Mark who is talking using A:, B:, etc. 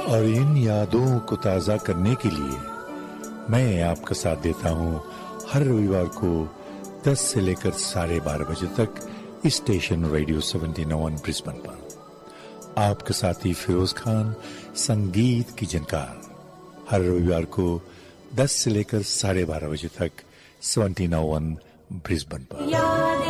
A: और इन यादों को ताज़ा करने के लिए मैं आपका साथ देता हूं हर रविवार को 10 से लेकर 12:30 बजे तक स्टेशन रेडियो 79 ब्रिस्बेन पर। आपके साथी फिरोज खान, संगीत की जनकार, हर रविवार को 10 से लेकर 12:30 बजे तक 79 ब्रिस्बेन पर।